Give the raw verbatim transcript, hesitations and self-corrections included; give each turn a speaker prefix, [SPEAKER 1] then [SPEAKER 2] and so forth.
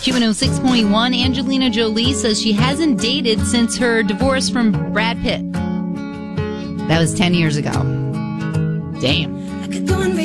[SPEAKER 1] Q one oh six point one, Angelina Jolie says she hasn't dated since her divorce from Brad Pitt. That was ten years ago. Damn.